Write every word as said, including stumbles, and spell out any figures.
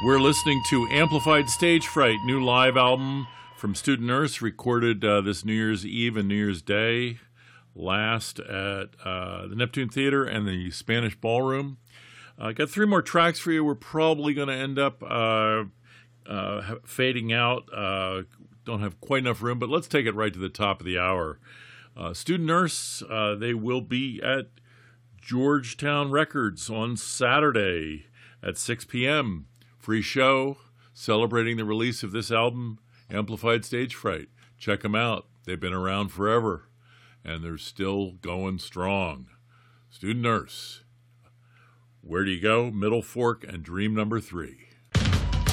We're listening to Amplified Stage Fright, new live album from Student Nurse, recorded uh, this New Year's Eve and New Year's Day, last at uh, the Neptune Theater and the Spanish Ballroom. I uh, got three more tracks for you. We're probably going to end up uh, uh, fading out. Uh, don't have quite enough room, but let's take it right to the top of the hour. Uh, Student Nurse, uh, they will be at Georgetown Records on Saturday at six p.m. Free show celebrating the release of this album, Amplified Stage Fright. Check them out. They've been around forever, and they're still going strong. Student Nurse. Where do you go? Middle Fork and Dream Number Three.